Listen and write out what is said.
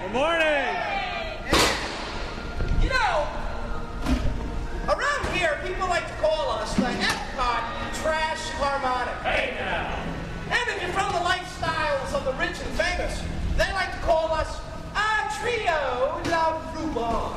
Good morning. You know, around here, people like to call us the Epcot Trash Harmonic. Hey now. And if you're from the lifestyles of the rich and famous, they like to call us a Trio La Ruba.